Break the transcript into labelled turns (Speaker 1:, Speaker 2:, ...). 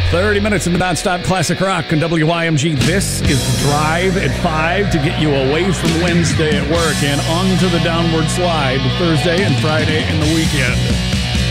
Speaker 1: 30 minutes into nonstop classic rock on WYMG. This is Drive at 5 to get you away from Wednesday at work and onto the downward slide Thursday and Friday and the weekend.